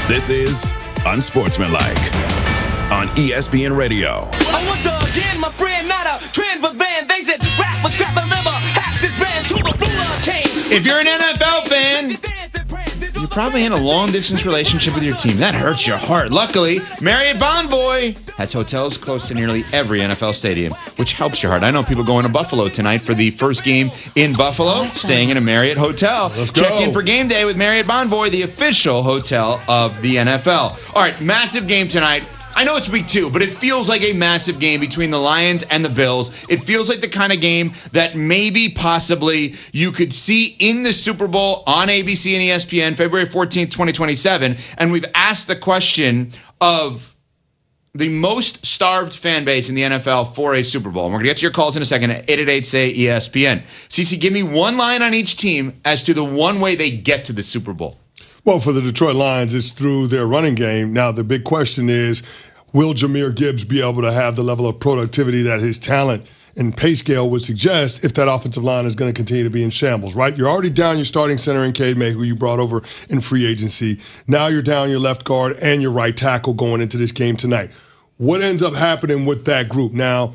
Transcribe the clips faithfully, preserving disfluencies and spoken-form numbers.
This is Unsportsmanlike on E S P N Radio. I want to again, my friend, not a trend, but then they said rap was crap and liver. Half this band to the ruler came. If you're an N F L fan, you're probably in a long-distance relationship with your team. That hurts your heart. Luckily, Marriott Bonvoy has hotels close to nearly every N F L stadium, which helps your heart. I know people going to Buffalo tonight for the first game in Buffalo, awesome. Staying in a Marriott hotel. Let's go. Check in for game day with Marriott Bonvoy, the official hotel of the N F L. All right, massive game tonight. I know it's week two, but it feels like a massive game between the Lions and the Bills. It feels like the kind of game that maybe, possibly, you could see in the Super Bowl on A B C and E S P N, February fourteenth, twenty twenty-seven. And we've asked the question of the most starved fan base in the N F L for a Super Bowl. And we're going to get to your calls in a second at eight eight eight, S A Y, E S P N. Cece, give me one line on each team as to the one way they get to the Super Bowl. Well, for the Detroit Lions, it's through their running game. Now, the big question is, will Jahmyr Gibbs be able to have the level of productivity that his talent and pay scale would suggest if that offensive line is going to continue to be in shambles, right? You're already down your starting center in Cade May, who you brought over in free agency. Now you're down your left guard and your right tackle going into this game tonight. What ends up happening with that group? Now,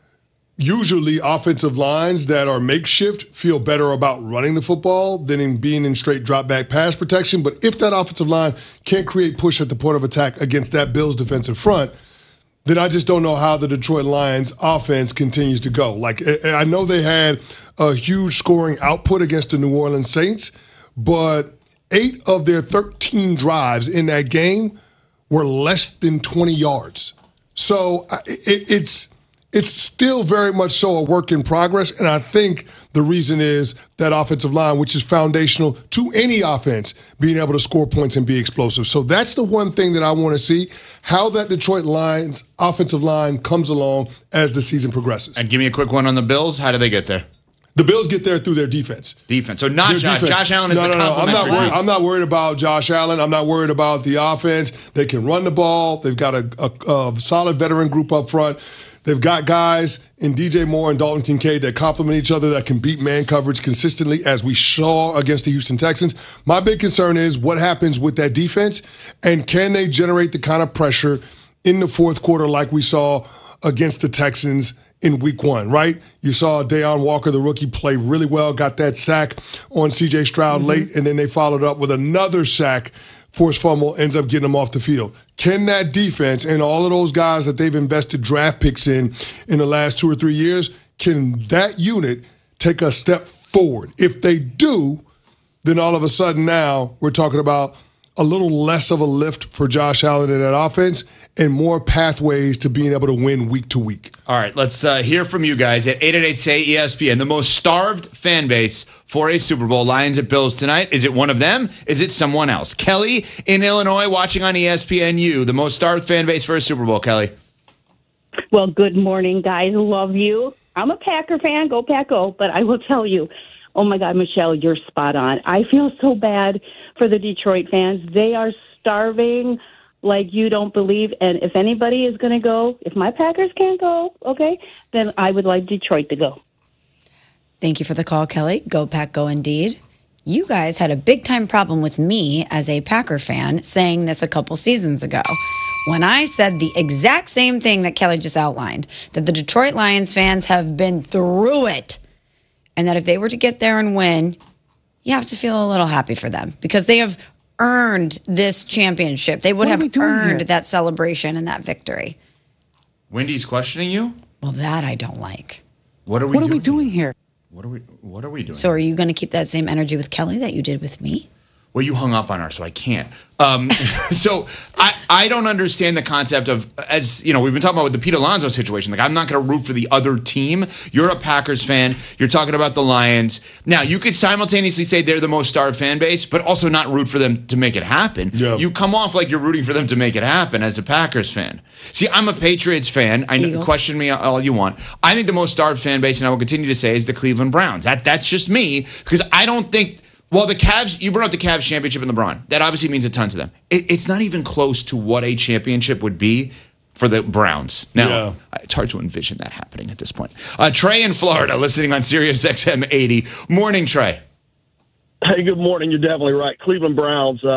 usually offensive lines that are makeshift feel better about running the football than in being in straight drop back pass protection. But if that offensive line can't create push at the point of attack against that Bills defensive front, then I just don't know how the Detroit Lions offense continues to go. Like, I know they had a huge scoring output against the New Orleans Saints, but eight of their thirteen drives in that game were less than twenty yards. So it, it's It's still very much so a work in progress, and I think the reason is that offensive line, which is foundational to any offense, being able to score points and be explosive. So that's the one thing that I want to see, how that Detroit Lions offensive line comes along as the season progresses. And give me a quick one on the Bills. How do they get there? The Bills get there through their defense. Defense. So not Their Josh. defense. Josh Allen is no, the no, no. I'm not complementary worried. piece. I'm not worried about Josh Allen. I'm not worried about the offense. They can run the ball. They've got a, a, a solid veteran group up front. They've got guys in D J Moore and Dalton Kincaid that complement each other, that can beat man coverage consistently, as we saw against the Houston Texans. My big concern is what happens with that defense, and can they generate the kind of pressure in the fourth quarter like we saw against the Texans in week one, right? You saw Deion Walker, the rookie, play really well, got that sack on C J Stroud mm-hmm. late, and then they followed up with another sack. Forced fumble, ends up getting them off the field. Can that defense and all of those guys that they've invested draft picks in in the last two or three years, can that unit take a step forward? If they do, then all of a sudden now we're talking about a little less of a lift for Josh Allen in that offense and more pathways to being able to win week to week. All right, let's uh, hear from you guys at eight eight eight, S A Y, E S P N. The most starved fan base for a Super Bowl, Lions at Bills tonight. Is it one of them? Is it someone else? Kelly in Illinois watching on E S P N U. The most starved fan base for a Super Bowl, Kelly. Well, good morning, guys. Love you. I'm a Packer fan. Go Pack Go. But I will tell you, oh, my God, Michelle, you're spot on. I feel so bad for the Detroit fans. They are starving like you don't believe. And if anybody is going to go, if my Packers can't go, okay, then I would like Detroit to go. Thank you for the call, Kelly. Go Pack Go indeed. You guys had a big-time problem with me as a Packer fan saying this a couple seasons ago when I said the exact same thing that Kelly just outlined, that the Detroit Lions fans have been through it, and that if they were to get there and win, you have to feel a little happy for them because they have earned this championship. They would have earned here? that celebration and that victory. Wendy's questioning you? Well, that I don't like. What are we What doing? are we doing here? What are we What are we doing? So are you going to keep that same energy with Kelly that you did with me? Well, you hung up on her, so I can't. Um, so I, I don't understand the concept of, as you know, we've been talking about with the Pete Alonso situation. Like, I'm not going to root for the other team. You're a Packers fan. You're talking about the Lions. Now, you could simultaneously say they're the most starved fan base, but also not root for them to make it happen. Yeah. You come off like you're rooting for them to make it happen as a Packers fan. See, I'm a Patriots fan. I know, Eagles. question me all you want. I think the most starved fan base, and I will continue to say, is the Cleveland Browns. That That's just me, because I don't think. Well, the Cavs, you brought up the Cavs championship and LeBron. That obviously means a ton to them. It, it's not even close to what a championship would be for the Browns. Now, Yeah. it's hard to envision that happening at this point. Uh, Trey in Florida, listening on Sirius X M eighty. Morning, Trey. Hey, good morning. You're definitely right. Cleveland Browns. Uh,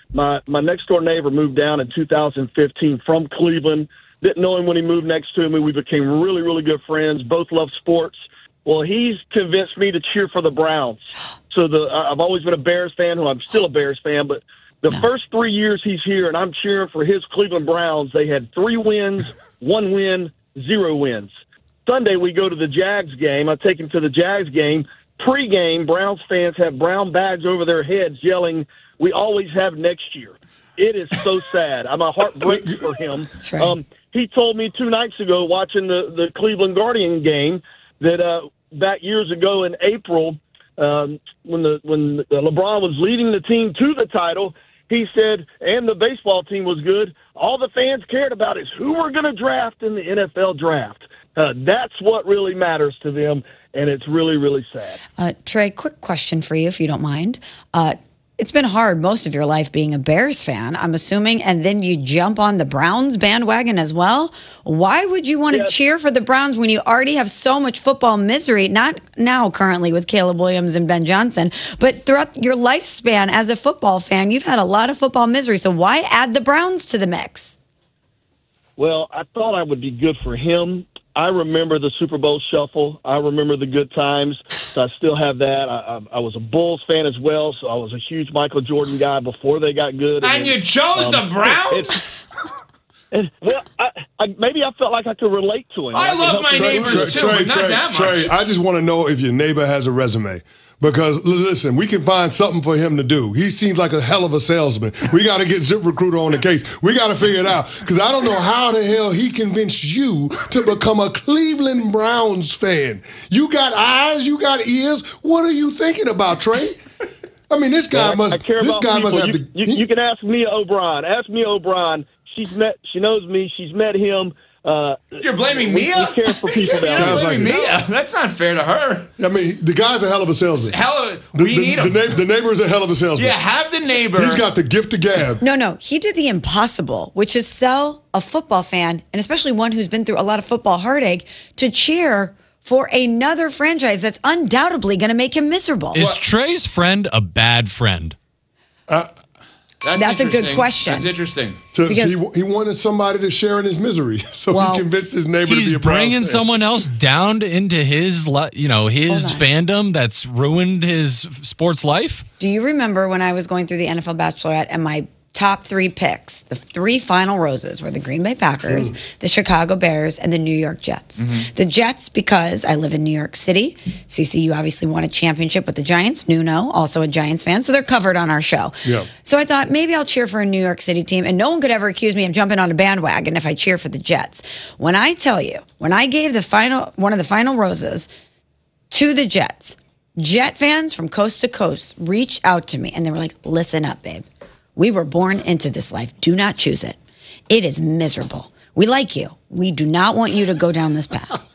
My my next door neighbor moved down in two thousand fifteen from Cleveland. Didn't know him when he moved next to me. We became really, really good friends. Both love sports. Well, he's convinced me to cheer for the Browns. So the I've always been a Bears fan, who I'm still a Bears fan, but the no. first three years he's here and I'm cheering for his Cleveland Browns, they had three wins, one win, zero wins. Sunday we go to the Jags game. I take him to the Jags game. Pre-game, Browns fans have brown bags over their heads yelling, "We always have next year." It is so sad. I'm a heart breaks for him. Um, he told me two nights ago watching the, the Cleveland Guardian game that uh, back years ago in April, um, when the when LeBron was leading the team to the title, he said, and the baseball team was good, all the fans cared about is who we're going to draft in the N F L draft. Uh, that's what really matters to them, and it's really, really sad. Uh, Trey, quick question for you, if you don't mind. Uh, it's been hard most of your life being a Bears fan, I'm assuming, and then you jump on the Browns bandwagon as well. Why would you want to yes. cheer for the Browns when you already have so much football misery, not now currently with Caleb Williams and Ben Johnson, but throughout your lifespan as a football fan, you've had a lot of football misery, so why add the Browns to the mix? Well, I thought I would be good for him. I remember the Super Bowl shuffle. I remember the good times. So I still have that. I, I, I was a Bulls fan as well, so I was a huge Michael Jordan guy before they got good. And, and you chose um, the Browns? It, it, well, I, I, maybe I felt like I could relate to him. I, I love my Trey, neighbors Trey, too, Trey, but not Trey, that much. Trey, I just want to know if your neighbor has a resume. Because, listen, we can find something for him to do. He seems like a hell of a salesman. We got to get ZipRecruiter on the case. We got to figure it out. Because I don't know how the hell he convinced you to become a Cleveland Browns fan. You got eyes, you got ears. What are you thinking about, Trey? I mean, this guy yeah, must. I care this about guy people. must have you, to. You, he, you can ask Mia O'Brien. Ask Mia O'Brien. She's met. She knows me. She's met him. Uh, You're blaming we, Mia? We care for people You're down blaming there. Mia. That's not fair to her. I mean, the guy's a hell of a salesman. Hell of, the, we the, need the, him. na- the neighbor is a hell of a salesman. Yeah, have the neighbor. He's got the gift of gab. No, no. He did the impossible, which is sell a football fan, and especially one who's been through a lot of football heartache, to cheer for another franchise that's undoubtedly going to make him miserable. Is what? Trey's friend a bad friend? Uh, That's, That's a good question. That's interesting. So, Because, so he, he wanted somebody to share in his misery, so well, he convinced his neighbor to He's be a Browns bringing fan. someone else down into his, you know, his fandom that's ruined his sports life. Do you remember when I was going through the N F L Bachelorette and my top three picks, the three final roses were the Green Bay Packers, mm. the Chicago Bears, and the New York Jets. Mm-hmm. The Jets, because I live in New York City. C C U obviously won a championship with the Giants. Nuno, also a Giants fan, so they're covered on our show. Yeah. So I thought maybe I'll cheer for a New York City team, and no one could ever accuse me of jumping on a bandwagon if I cheer for the Jets. When I tell you, when I gave the final one of the final roses to the Jets, Jet fans from coast to coast reached out to me, and they were like, listen up, babe. We were born into this life. Do not choose it. It is miserable. We like you. We do not want you to go down this path.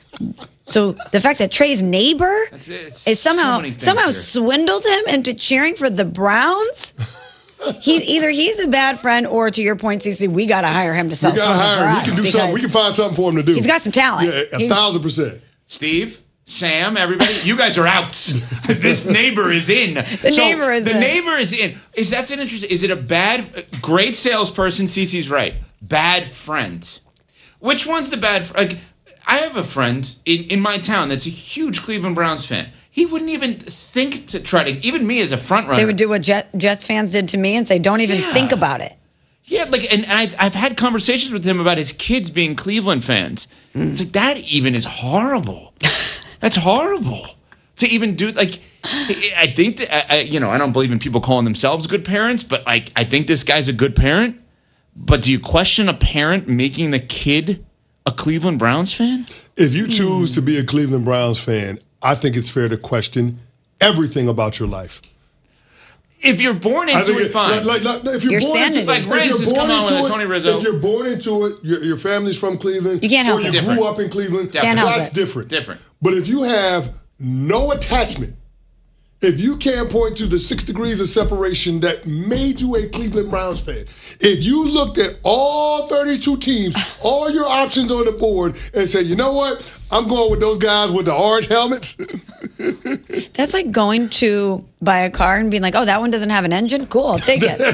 So the fact that Trey's neighbor is somehow so somehow here. swindled him into cheering for the Browns. He's either he's a bad friend, or to your point, Cece, we got to hire him to sell We gotta something hire for him. us He can do something. We can find something for him to do. He's got some talent. Yeah, a He- thousand percent. Steve, Sam, everybody, you guys are out. This neighbor is in. The so neighbor is the in. neighbor is in. Is that an interesting? Is it a bad, great salesperson? Cece's right. Bad friend. Which one's the bad? Like, I have a friend in, in my town that's a huge Cleveland Browns fan. He wouldn't even think to try to. Even me as a front runner. They would do what Jet, Jets fans did to me and say, "Don't even Yeah. think about it." Yeah, like, and I, I've had conversations with him about his kids being Cleveland fans. Mm. It's like, that even is horrible. That's horrible to even do. Like, I think that, I, you know, I don't believe in people calling themselves good parents, but like, I think this guy's a good parent. But do you question a parent making the kid a Cleveland Browns fan? If you choose to be a Cleveland Browns fan, I think it's fair to question everything about your life. If you're born I into think it, fine. Like, like, like, if you're Your born sanity. into, Like if Riz you're has come born on with into it, it, Tony Rizzo. If you're born into it, your, your family's from Cleveland, You can't help or you it. Different. grew up in Cleveland, Can't help that's it. different. Different. But if you have no attachment, if you can't point to the six degrees of separation that made you a Cleveland Browns fan, if you looked at all thirty-two teams, all your options on the board, and said, you know what, I'm going with those guys with the orange helmets, That's like going to buy a car and being like, oh, that one doesn't have an engine? Cool, I'll take it.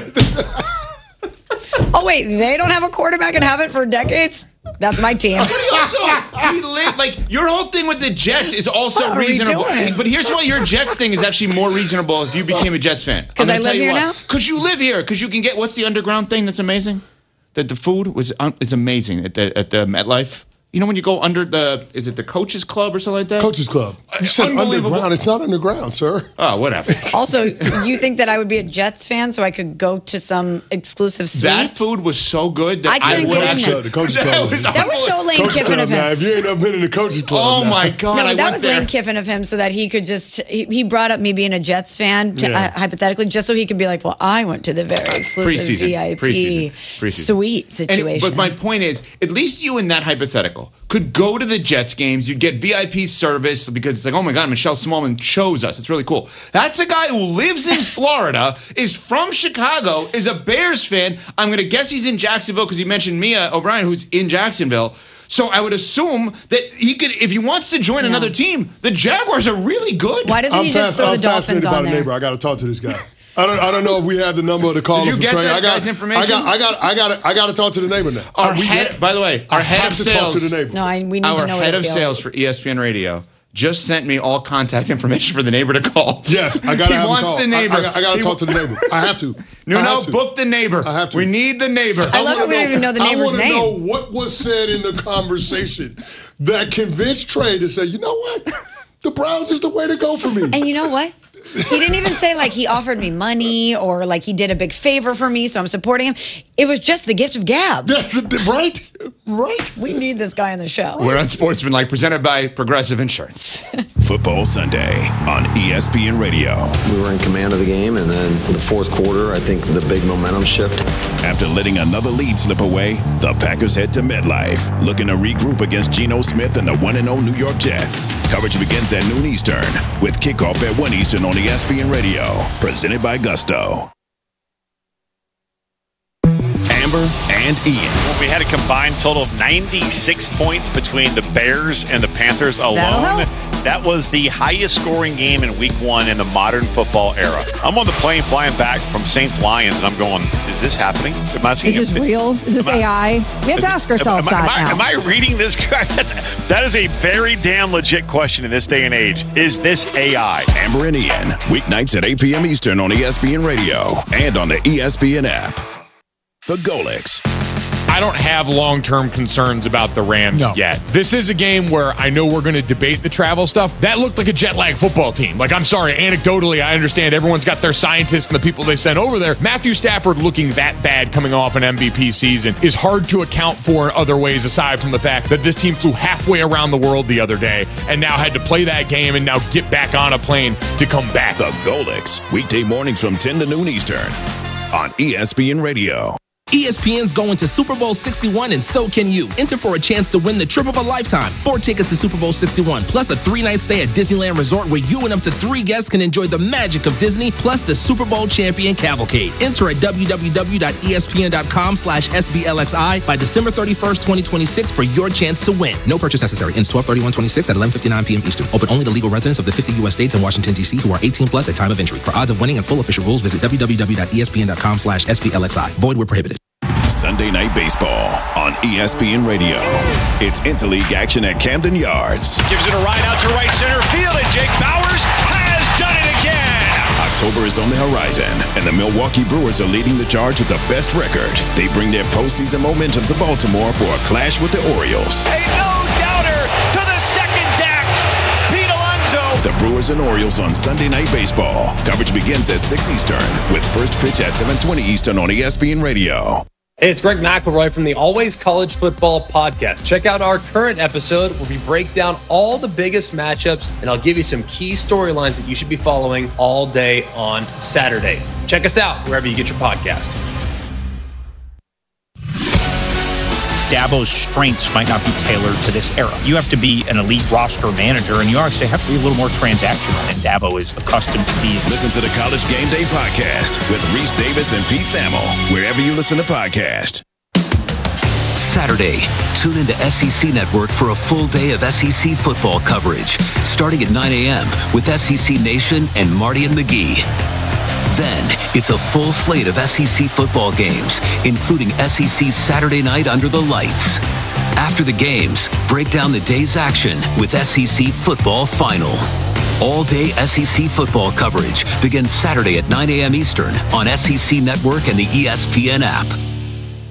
Oh, wait, they don't have a quarterback and have it for decades? That's my team. But he also, he live, like, your whole thing with the Jets is also What are we reasonable. doing? But here's why your Jets thing is actually more reasonable if you became a Jets fan. 'Cause I live here now? Because you live here. Because you can get, what's the underground thing that's amazing? The, the food was um, it's amazing at the, at the MetLife. You know when you go under the, is it the Coaches Club or something like that? Coaches Club. You said Unbelievable. underground. It's not underground, sir. Oh, whatever. Also, you think that I would be a Jets fan so I could go to some exclusive suite? That food was so good that I I, couldn't would get in actually. there. The Coaches That Club. was is- That was so Lane Coaches Kiffin Club, of now. him. If you ain't never been in the Coaches Club. Oh now. my God! No, I that went was there. Lane Kiffin of him so that he could just, he, he brought up me being a Jets fan, to, Yeah. uh, hypothetically, just so he could be like, well, I went to the very exclusive Preseason. V I P Preseason. Preseason. suite And- situation. but my point is, at least you in that hypothetical could go to the Jets games. You'd get V I P service because it's like, oh my God, Michelle Smallman chose us. It's really cool. That's a guy who lives in Florida, is from Chicago, is a Bears fan. I'm going to guess he's in Jacksonville because he mentioned Mia O'Brien, who's in Jacksonville. So I would assume that he could, if he wants to join another team, the Jaguars are really good. Why doesn't I'm, he just fast, throw I'm the Dolphins fascinated by on the there? neighbor. I got to talk to this guy. I don't. I don't know if we have the number to call Did him you for get Trey. that I got guy's information? I got. I got. I got. I got to talk to the neighbor now. Our Uh, we head, get- by the way, our I head have of to sales. talk to the neighbor. No, I, we need Our to know head his of skills. sales for E S P N Radio just sent me all contact information for the neighbor to call. Yes, I got to He have him wants call. the neighbor. I, I, I got to He talk to the neighbor. I have to. No, I no, have to. book the neighbor. I have to. We need the neighbor. I love wanna that we don't even know the neighbor's I want to name. know what was said in the conversation that convinced Trey to say, you know what, the Browns is the way to go for me. And you know what? He didn't even say like he offered me money or like he did a big favor for me, so I'm supporting him. It was just the gift of gab. That's the- right, right. We need this guy on the show. We're on Sportsmanlike, presented by Progressive Insurance. Football Sunday on E S P N Radio. We were in command of the game, and then in the fourth quarter, I think the big momentum shift. After letting another lead slip away, the Packers head to MetLife, looking to regroup against Geno Smith and the one and oh New York Jets. Coverage begins at noon Eastern, with kickoff at one Eastern on E S P N Radio, presented by Gusto. Amber and Ian. Well, we had a combined total of ninety-six points between the Bears and the Panthers alone. That'll help. That was the highest scoring game in week one in the modern football era. I'm on the plane flying back from Saints Lions, and I'm going, is this happening? Am I seeing Is this it? real? Is this Am I- A I? We have to ask ourselves am, I- that am I, now. am I reading this correct? That's- That is a very damn legit question in this day and age. Is this A I? Amber and Ian, weeknights at eight p.m. Eastern on E S P N Radio and on the E S P N app. The Golix. I don't have long-term concerns about the Rams No. yet. This is a game where I know we're going to debate the travel stuff. That looked like a jet lag football team. Like, I'm sorry, anecdotally, I understand everyone's got their scientists and the people they sent over there. Matthew Stafford looking that bad coming off an M V P season is hard to account for in other ways aside from the fact that this team flew halfway around the world the other day and now had to play that game and now get back on a plane to come back. The Golix, weekday mornings from ten to noon Eastern on E S P N Radio. E S P N's going to Super Bowl sixty-one, and so can you. Enter for a chance to win the trip of a lifetime. Four tickets to Super Bowl sixty-one, plus a three-night stay at Disneyland Resort where you and up to three guests can enjoy the magic of Disney, plus the Super Bowl champion cavalcade. Enter at www.espn.com slash SBLXI by December thirty-first, twenty twenty-six for your chance to win. No purchase necessary. Ends twelve thirty-one twenty-six at eleven fifty-nine p.m. Eastern. Open only to legal residents of the fifty U S states and Washington, D C who are eighteen plus at time of entry. For odds of winning and full official rules, visit www.espn.com slash SBLXI. Void where prohibited. Sunday Night Baseball on E S P N Radio. It's interleague action at Camden Yards. Gives it a ride out to right center field, and Jake Bowers has done it again. October is on the horizon, and the Milwaukee Brewers are leading the charge with the best record. They bring their postseason momentum to Baltimore for a clash with the Orioles. A no-doubter to the second deck. Pete Alonso. The Brewers and Orioles on Sunday Night Baseball. Coverage begins at six Eastern, with first pitch at seven twenty Eastern on E S P N Radio. Hey, it's Greg McElroy from the Always College Football Podcast. Check out our current episode where we break down all the biggest matchups, and I'll give you some key storylines that you should be following all day on Saturday. Check us out wherever you get your podcast. Dabo's strengths might not be tailored to this era. You have to be an elite roster manager, and you actually have to be a little more transactional than Dabo is accustomed to being. Listen to the College Game Day Podcast with Reese Davis and Pete Thamel, wherever you listen to podcasts. Saturday, tune into S E C Network for a full day of S E C football coverage, starting at nine a.m. with S E C Nation and Marty and McGee. Then, it's a full slate of S E C football games, including S E C Saturday Night Under the Lights. After the games, break down the day's action with S E C Football Final. All-day S E C football coverage begins Saturday at nine a.m. Eastern on S E C Network and the E S P N app.